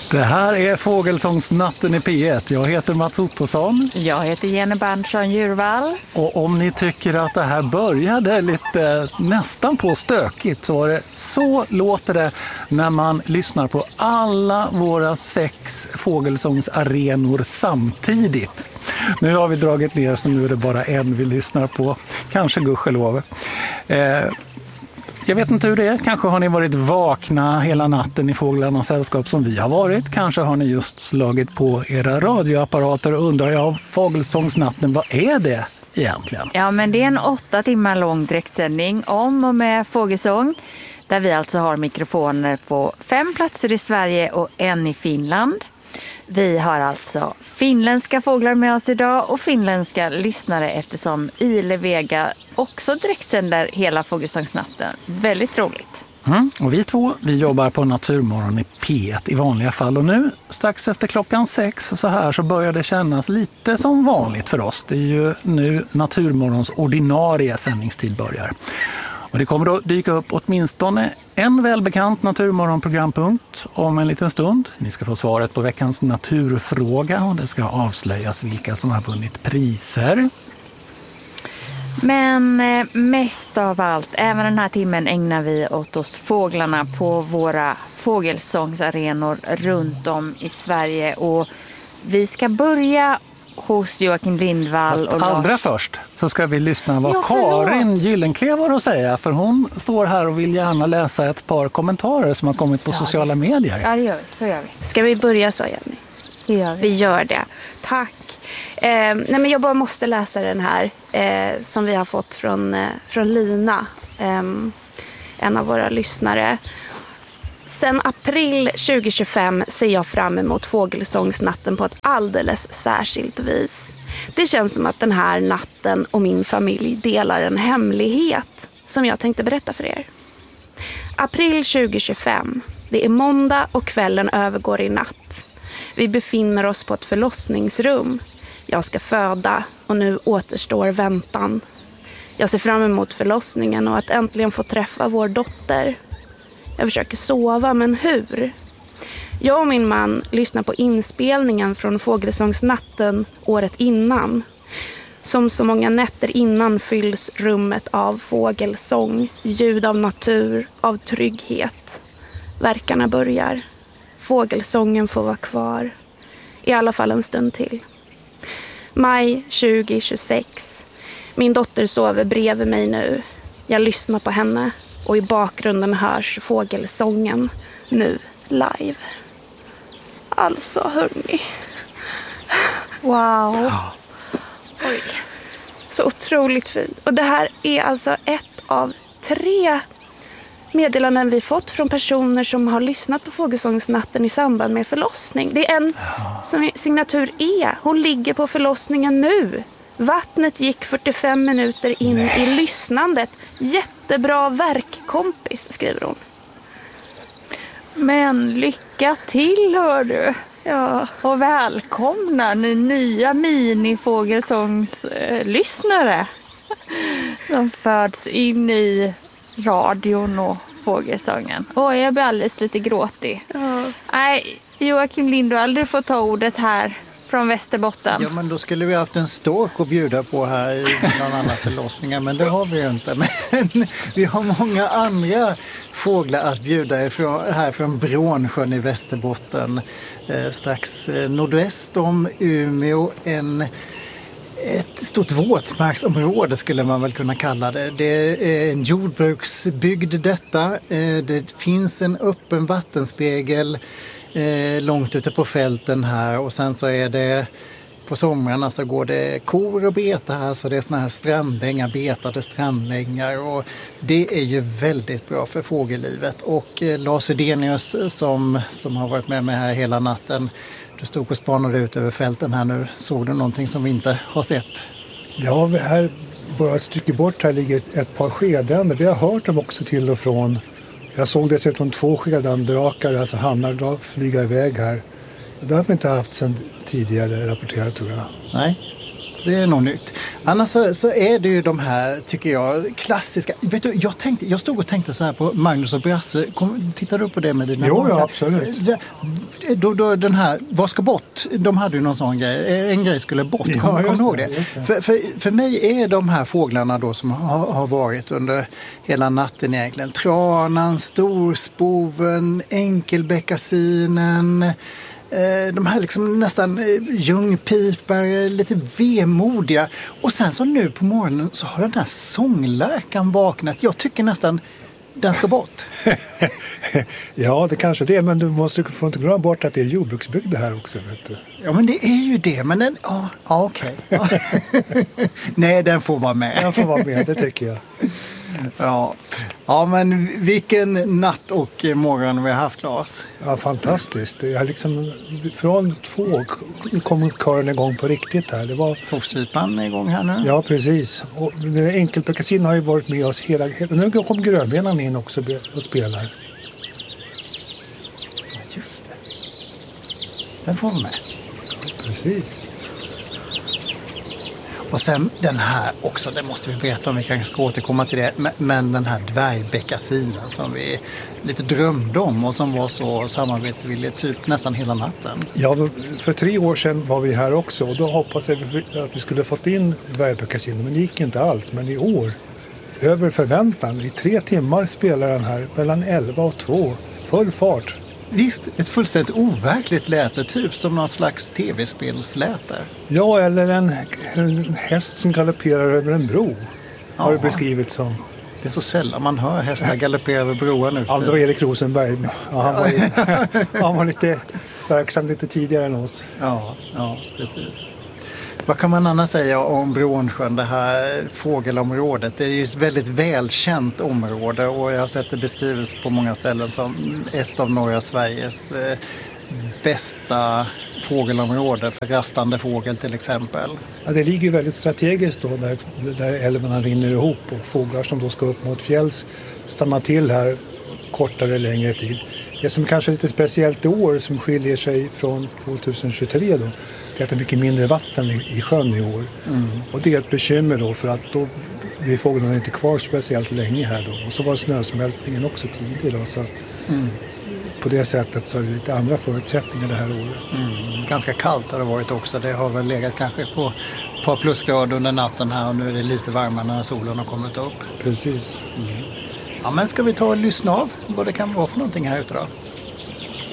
Det här är Fågelsångsnatten i P1. Jag heter Mats Ottosson. Jag heter Jenny Berntsson Djurvall. Och om ni tycker att det här började lite nästan på stökigt så, så låter det när man lyssnar på alla våra 6 fågelsångsarenor samtidigt. Nu har vi dragit ner så nu är det bara en vi lyssnar på. Kanske gudskelov. Jag vet inte hur det är. Kanske har ni varit vakna hela natten i Fåglarnas sällskap som vi har varit. Kanske har ni just slagit på era radioapparater och undrar, Fågelsångsnatten, vad är det egentligen? Ja, men det är en 8 timmar lång direktsändning om och med fågelsång. Där vi alltså har mikrofoner på 5 platser i Sverige och 1 i Finland. Vi har alltså finländska fåglar med oss idag och finländska lyssnare eftersom Ile Vega också direktsänder hela Fågelsångsnatten. Väldigt roligt. Och vi 2, vi jobbar på Naturmorgon i P1 i vanliga fall. Och nu, strax efter klockan 6 så börjar det kännas lite som vanligt för oss. Det är ju nu Naturmorgons ordinarie sändningstid börjar. Och det kommer att dyka upp åtminstone en välbekant Naturmorgonprogrampunkt om en liten stund. Ni ska få svaret på veckans naturfråga och det ska avslöjas vilka som har vunnit priser. Men mest av allt, även den här timmen ägnar vi åt oss fåglarna på våra fågelsångsarenor runt om i Sverige. Och vi ska börja hos Joakim Lindvall. Och allra först så ska vi lyssna vad Karin Gyllenklev har att säga. För hon står här och vill gärna läsa ett par kommentarer som har kommit på sociala medier. Ja, det gör vi. Så gör vi. Ska vi börja så, Jenny? Det gör vi. Vi gör det. Tack. Nej, men jag bara måste läsa den här som vi har fått från Lina, en av våra lyssnare. Sen april 2025 ser jag fram emot Fågelsångsnatten på ett alldeles särskilt vis. Det känns som att den här natten och min familj delar en hemlighet som jag tänkte berätta för er. April 2025. Det är måndag och kvällen övergår i natt. Vi befinner oss på ett förlossningsrum. Jag ska föda och nu återstår väntan. Jag ser fram emot förlossningen och att äntligen få träffa vår dotter. Jag försöker sova, men hur? Jag och min man lyssnar på inspelningen från Fågelsångsnatten året innan. Som så många nätter innan fylls rummet av fågelsång, ljud av natur, av trygghet. Verkarna börjar. Fågelsången får vara kvar. I alla fall en stund till. Maj 2026. Min dotter sover bredvid mig nu. Jag lyssnar på henne och i bakgrunden hörs fågelsången nu live. Alltså, hörni. Wow. Oj. Så otroligt fint. Och det här är alltså ett av 3 meddelanden vi fått från personer som har lyssnat på Fågelsångsnatten i samband med förlossning. Det är en som signatur E. Hon ligger på förlossningen nu. Vattnet gick 45 minuter in i lyssnandet. Jättebra verkkompis, skriver hon. Men lycka till, hör du. Ja, och välkomna ni nya minifågelsångslyssnare som föds in i radion och fågelsången. Oj, jag blir alldeles lite gråtig. Ja. Nej, Joakim Lindvall, du får ta ordet här från Västerbotten. Ja, men då skulle vi haft en stork att bjuda på här i bland alla förlossningar, men det har vi ju inte. Men vi har många andra fåglar att bjuda här från Brånsjön i Västerbotten. Strax nordväst om Umeå, ett stort våtmarksområde skulle man väl kunna kalla det. Det är en jordbruksbygd detta. Det finns en öppen vattenspegel långt ute på fälten här och sen så är det på somrarna så går det kor och betar här så det är såna här strandängar, betade strandängar och det är ju väldigt bra för fågellivet. Och Lars Edenius som har varit med mig här hela natten, du stod och spanade ut över fälten här nu. Såg du någonting som vi inte har sett? Ja, här bara ett stycke bort här ligger ett par skedänder. Vi har hört dem också till och från. Jag såg dessutom 2 skedandrakar, alltså hannar flyga iväg här. Det har vi inte haft sedan tidigare rapporterat, tror jag. Nej. Det är nog nytt. Annars så är det ju de här, tycker jag, klassiska. Vet du, jag stod och tänkte så här på Magnus och Brasse. Tittar du på det med dina barn? Jo, ja, absolut. Då den här, vad ska bort? De hade ju någon sån grej. En grej skulle bort. Ja, Kommer du ihåg det? För mig är de här fåglarna då som har varit under hela natten egentligen. Tranan, storspoven, enkelbeckasinen. De här liksom nästan ljungpipar, lite vemodiga. Och sen så nu på morgonen så har den här sånglärkan vaknat. Jag tycker nästan den ska bort. Ja, det kanske det är, men du får inte glömma bort att det är jordbruksbygd det här också, vet du. Ja, men det är ju det, men den... Ja, okej. Nej, den får vara med. Den får vara med, det tycker jag. Ja, men vilken natt och morgon vi har haft, Lars. Ja, fantastiskt. Jag liksom, från 2 kom kören igång på riktigt här. Det var Tofsvipan är igång här nu. Ja, precis. Och enkelbeckasin har ju varit med oss hela... Nu kom grönbenan in också och spelar. Ja, just det. Den får med. Precis. Och sen den här också, det måste vi berätta om, vi kanske ska återkomma till det. Men den här dvärgbeckasinen som vi lite drömde om och som var så samarbetsvillig typ nästan hela natten. Ja, för 3 år sedan var vi här också och då hoppades vi att vi skulle fått in dvärgbeckasinen, men det gick inte alls. Men i år, över förväntan, i 3 timmar spelar den här mellan 11 och 2, full fart. Visst, ett fullständigt overkligt läte, typ som någon slags tv-spelsläte. Ja, eller en häst som galopperar över en bro, har det beskrivits som. Det är så sällan man hör hästar galoppera över broar nu. Ja, det var Erik Rosenberg. Ja, han var lite verksam lite tidigare än oss. Ja, precis. Vad kan man annars säga om Brånsjön, det här fågelområdet? Det är ju ett väldigt välkänt område och jag har sett det beskrivas på många ställen som ett av norra Sveriges bästa fågelområde för rastande fågel till exempel. Ja, det ligger ju väldigt strategiskt då där älvarna rinner ihop och fåglar som då ska upp mot fjälls stannar till här kortare eller längre tid. Det som kanske är lite speciellt i år som skiljer sig från 2023 då, det är att det är mycket mindre vatten i sjön i år. Och det är ett bekymmer då för att då blir fåglarna inte kvar speciellt länge här då. Och så var snösmältningen också tidig då, så att på det sättet så är det lite andra förutsättningar det här året. Ganska kallt har det varit också. Det har väl legat kanske på ett par plusgrader under natten här och nu är det lite varmare när solen har kommit upp. Precis. Ja, men ska vi ta och lyssna av vad det kan vara för någonting här ute då?